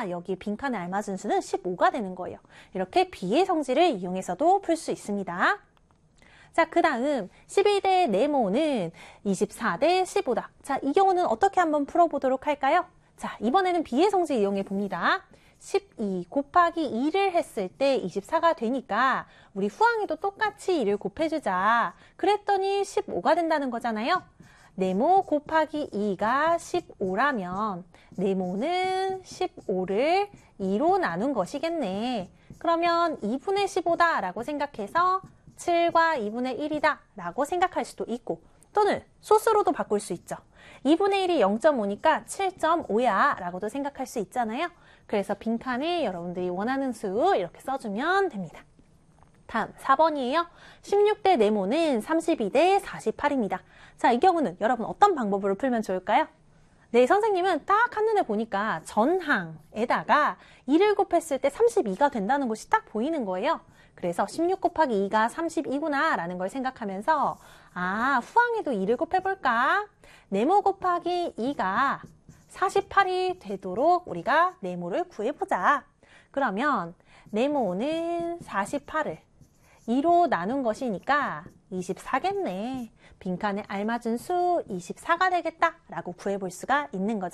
되니까 여기 빈칸에 알맞은 수는 15가 되는 거예요. 이렇게 비의 성질을 이용해서도 풀 수 있습니다. 자, 그 다음 12대 네모는 24대 15다. 자, 이 경우는 어떻게 한번 풀어보도록 할까요? 자, 이번에는 비의 성질 이용해 봅니다. 12 곱하기 2를 했을 때 24가 되니까 우리 후항에도 똑같이 2를 곱해주자. 그랬더니 15가 된다는 거잖아요. 네모 곱하기 2가 15라면 네모는 15를 2로 나눈 것이겠네. 그러면 2분의 15다 라고 생각해서 7과 2분의 1이다 라고 생각할 수도 있고, 또는 소수로도 바꿀 수 있죠. 2분의 1이 0.5니까 7.5야 라고도 생각할 수 있잖아요. 그래서 빈칸에 여러분들이 원하는 수 이렇게 써주면 됩니다. 다음 4번이에요. 16대 네모는 32대 48입니다. 자, 이 경우는 여러분 어떤 방법으로 풀면 좋을까요? 네, 선생님은 딱 한눈에 보니까 전항에다가 2를 곱했을 때 32가 된다는 것이 딱 보이는 거예요. 그래서 16 곱하기 2가 32구나 라는 걸 생각하면서 후항에도 2를 곱해볼까? 네모 곱하기 2가 48이 되도록 우리가 네모를 구해보자. 그러면 네모는 48을 2로 나눈 것이니까 24겠네. 빈칸에 알맞은 수 24가 되겠다 라고 구해볼 수가 있는 거죠.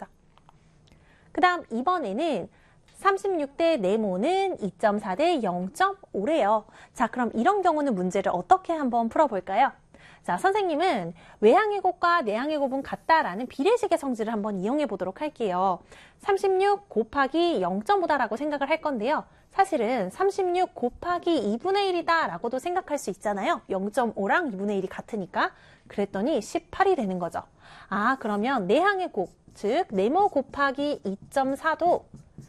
그 다음 이번에는 36대 네모는 2.4대 0.5래요. 자, 그럼 이런 경우는 문제를 어떻게 한번 풀어볼까요? 자, 선생님은 외항의 곱과 내항의 곱은 같다라는 비례식의 성질을 한번 이용해 보도록 할게요. 36 곱하기 0.5다라고 생각을 할 건데요. 사실은 36 곱하기 2분의 1이다 라고도 생각할 수 있잖아요. 0.5랑 2분의 1이 같으니까. 그랬더니 18이 되는 거죠. 그러면 내항의 곱, 즉 네모 곱하기 2.4도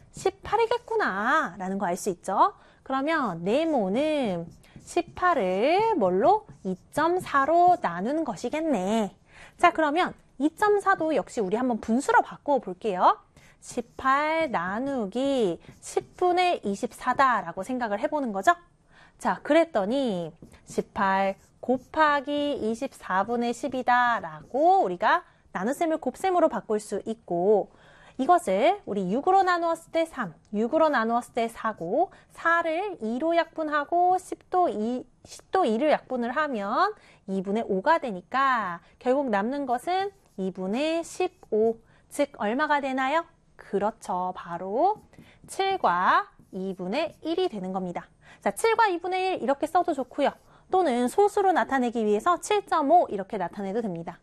18이겠구나 라는 거 알 수 있죠. 그러면 네모는 18을 뭘로? 2.4로 나눈 것이겠네. 자, 그러면 2.4도 역시 우리 한번 분수로 바꾸어 볼게요. 18 나누기 10분의 24다 라고 생각을 해보는 거죠. 자, 그랬더니 18 곱하기 24분의 10이다 라고 우리가 나눗셈을 곱셈으로 바꿀 수 있고, 이것을 우리 6으로 나누었을 때 3, 6으로 나누었을 때 4고, 4를 2로 약분하고 10도 2를 약분을 하면 2분의 5가 되니까 결국 남는 것은 2분의 15, 즉 얼마가 되나요? 그렇죠. 바로 7과 2분의 1이 되는 겁니다. 자, 7과 2분의 1 이렇게 써도 좋고요. 또는 소수로 나타내기 위해서 7.5 이렇게 나타내도 됩니다.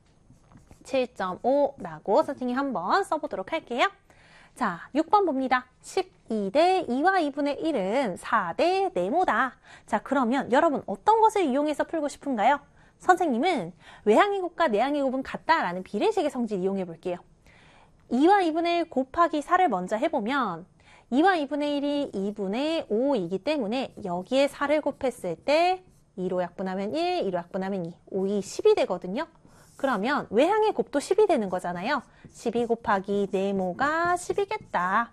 7.5라고 선생님이 한번 써보도록 할게요. 자, 6번 봅니다. 12대 2와 2분의 1은 4대 네모다. 자, 그러면 여러분 어떤 것을 이용해서 풀고 싶은가요? 선생님은 외항의 곱과 내항의 곱은 같다라는 비례식의 성질 이용해 볼게요. 2와 2분의 1 곱하기 4를 먼저 해보면 2와 2분의 1이 2분의 5이기 때문에 여기에 4를 곱했을 때 2로 약분하면 1, 2로 약분하면 2, 5이 10이 되거든요. 그러면 외항의 곱도 10이 되는 거잖아요. 12 곱하기 네모가 10이겠다.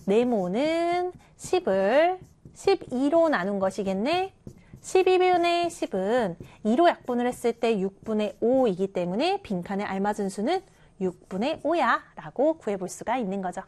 네모는 10을 12로 나눈 것이겠네. 12분의 10은 2로 약분을 했을 때 6분의 5이기 때문에 빈칸에 알맞은 수는 6분의 5야 라고 구해볼 수가 있는 거죠.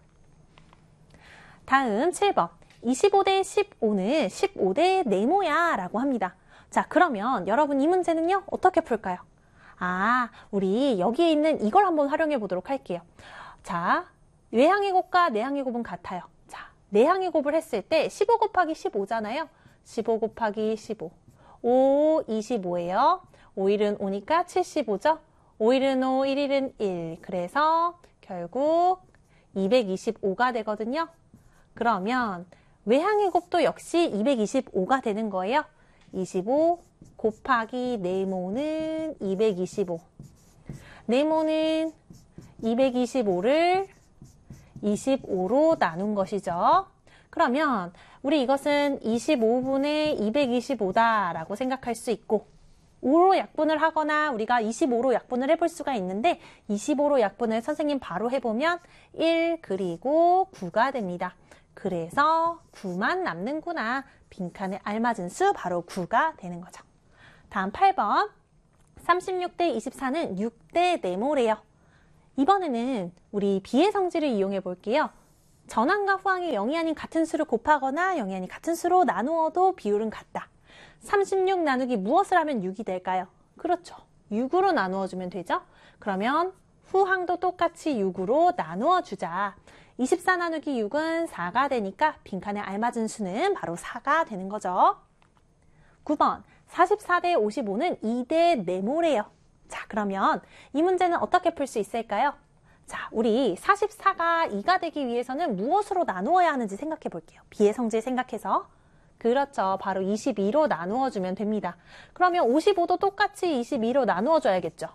다음 7번 25대 15는 15대 네모야 라고 합니다. 자, 그러면 여러분 이 문제는요 어떻게 풀까요? 우리 여기에 있는 이걸 한번 활용해 보도록 할게요. 자, 외항의 곱과 내항의 곱은 같아요. 자, 내항의 곱을 했을 때 15 곱하기 15잖아요. 15 곱하기 15. 5, 25예요. 5일은 5니까 75죠. 5일은 5, 1일은 1. 그래서 결국 225가 되거든요. 그러면 외항의 곱도 역시 225가 되는 거예요. 25 곱하기 네모는 225. 네모는 225를 25로 나눈 것이죠. 그러면 우리 이것은 25분의 225다 라고 생각할 수 있고 5로 약분을 하거나 우리가 25로 약분을 해볼 수가 있는데 25로 약분을 선생님 바로 해보면 1 그리고 9가 됩니다. 그래서 9만 남는구나. 빈칸에 알맞은 수 바로 9가 되는 거죠. 다음 8번 36대 24는 6대 네모래요. 이번에는 우리 비의 성질을 이용해 볼게요. 전항과 후항이 0이 아닌 같은 수를 곱하거나 0이 아닌 같은 수로 나누어도 비율은 같다. 36 나누기 무엇을 하면 6이 될까요? 그렇죠. 6으로 나누어주면 되죠. 그러면 후항도 똑같이 6으로 나누어주자. 24 나누기 6은 4가 되니까 빈칸에 알맞은 수는 바로 4가 되는 거죠. 9번 44 대 55는 2대 네모래요. 자, 그러면 이 문제는 어떻게 풀 수 있을까요? 자, 우리 44가 2가 되기 위해서는 무엇으로 나누어야 하는지 생각해 볼게요. 비의 성질 생각해서. 그렇죠. 바로 22로 나누어주면 됩니다. 그러면 55도 똑같이 22로 나누어줘야겠죠.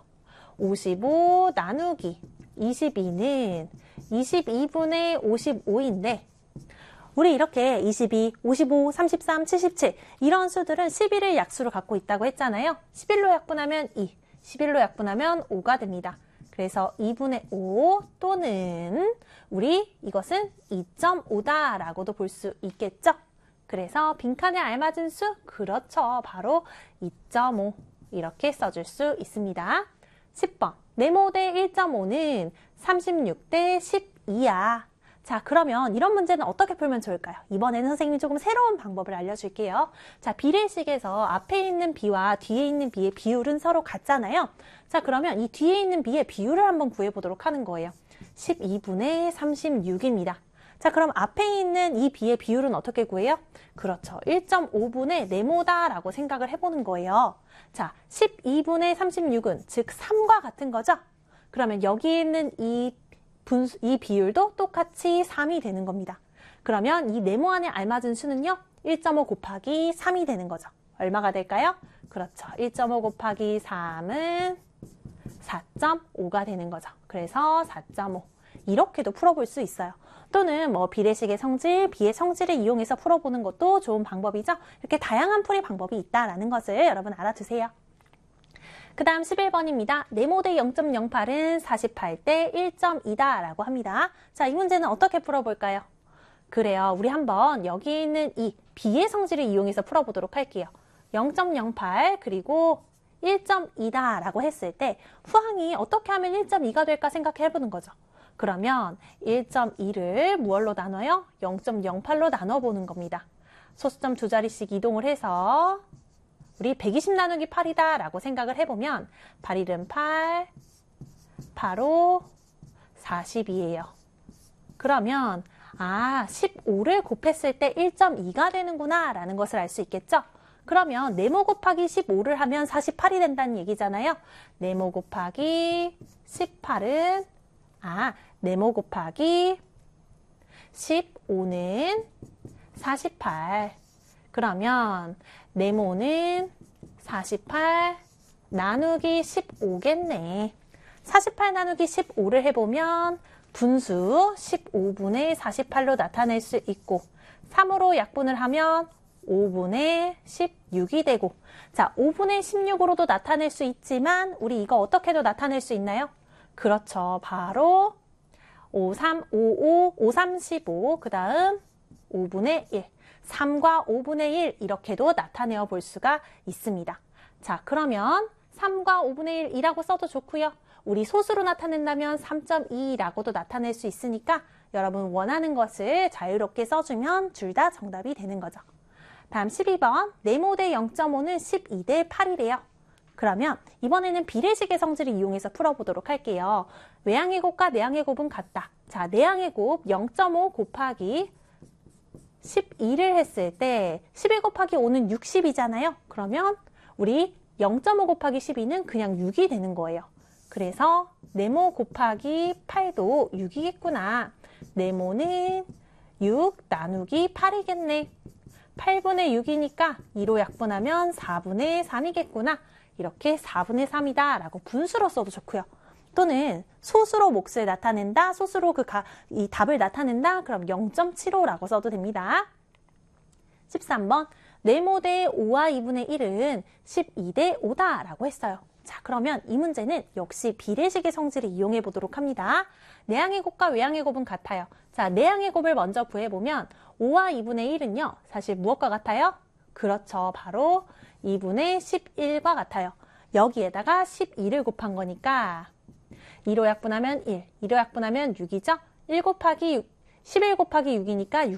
55 나누기 22는 22분의 55인데 우리 이렇게 22, 55, 33, 77 이런 수들은 11을 약수로 갖고 있다고 했잖아요. 11로 약분하면 2, 11로 약분하면 5가 됩니다. 그래서 2분의 5 또는 우리 이것은 2.5다라고도 볼 수 있겠죠. 그래서 빈칸에 알맞은 수, 그렇죠. 바로 2.5 이렇게 써줄 수 있습니다. 10번 네모 대 1.5는 36 대 12야. 자, 그러면 이런 문제는 어떻게 풀면 좋을까요? 이번에는 선생님이 조금 새로운 방법을 알려줄게요. 자, 비례식에서 앞에 있는 비와 뒤에 있는 비의 비율은 서로 같잖아요. 자, 그러면 이 뒤에 있는 비의 비율을 한번 구해보도록 하는 거예요. 12분의 36입니다. 자, 그럼 앞에 있는 이 비의 비율은 어떻게 구해요? 그렇죠. 1.5분의 네모다라고 생각을 해보는 거예요. 자, 12분의 36은 즉 3과 같은 거죠? 그러면 여기 있는 이 비율도 똑같이 3이 되는 겁니다. 그러면 이 네모 안에 알맞은 수는요. 1.5 곱하기 3이 되는 거죠. 얼마가 될까요? 그렇죠. 1.5 곱하기 3은 4.5가 되는 거죠. 그래서 4.5 이렇게도 풀어볼 수 있어요. 또는 뭐 비례식의 성질, 비의 성질을 이용해서 풀어보는 것도 좋은 방법이죠. 이렇게 다양한 풀이 방법이 있다는 것을 여러분 알아두세요. 그 다음 11번입니다. 네모 대 0.08은 48 대 1.2다 라고 합니다. 자, 이 문제는 어떻게 풀어볼까요? 그래요. 우리 한번 여기 있는 이 비의 성질을 이용해서 풀어보도록 할게요. 0.08 그리고 1.2다 라고 했을 때 후항이 어떻게 하면 1.2가 될까 생각해보는 거죠. 그러면 1.2를 무얼로 나눠요? 0.08로 나눠보는 겁니다. 소수점 두 자리씩 이동을 해서 우리 120 나누기 8이다 라고 생각을 해보면 8, 1은 8, 8호 40이에요. 그러면 15를 곱했을 때 1.2가 되는구나 라는 것을 알 수 있겠죠? 그러면 네모 곱하기 15를 하면 48이 된다는 얘기잖아요. 네모 곱하기 18은 네모 곱하기 15는 48. 그러면 네모는 48 나누기 15겠네. 48 나누기 15를 해보면 분수 15분의 48로 나타낼 수 있고 3으로 약분을 하면 5분의 16이 되고 자, 5분의 16으로도 나타낼 수 있지만 우리 이거 어떻게도 나타낼 수 있나요? 그렇죠. 바로 5, 3, 5, 5, 5, 3, 15, 그 다음 5분의 1. 3과 5분의 1 이렇게도 나타내어 볼 수가 있습니다. 자, 그러면 3과 5분의 1이라고 써도 좋고요. 우리 소수로 나타낸다면 3.2라고도 나타낼 수 있으니까 여러분 원하는 것을 자유롭게 써주면 둘 다 정답이 되는 거죠. 다음 12번 네모 대 0.5는 12 대 8이래요. 그러면 이번에는 비례식의 성질을 이용해서 풀어보도록 할게요. 외항의 곱과 내항의 곱은 같다. 자, 내항의 곱 0.5 곱하기 12를 했을 때 11 곱하기 5는 60이잖아요. 그러면 우리 0.5 곱하기 12는 그냥 6이 되는 거예요. 그래서 네모 곱하기 8도 6이겠구나. 네모는 6 나누기 8이겠네. 8분의 6이니까 2로 약분하면 4분의 3이겠구나. 이렇게 4분의 3이다 라고 분수로 써도 좋고요. 또는 소수로 몫을 나타낸다, 소수로 이 답을 나타낸다, 그럼 0.75라고 써도 됩니다. 13번 네모 대 5와 2분의 1은 12 대 5다 라고 했어요. 자, 그러면 이 문제는 역시 비례식의 성질을 이용해 보도록 합니다. 내항의 곱과 외항의 곱은 같아요. 자, 내항의 곱을 먼저 구해보면 5와 2분의 1은요. 사실 무엇과 같아요? 그렇죠. 바로 2분의 11과 같아요. 여기에다가 12를 곱한 거니까 2로 약분하면 1, 2로 약분하면 6이죠? 1 곱하기 11 곱하기 6이니까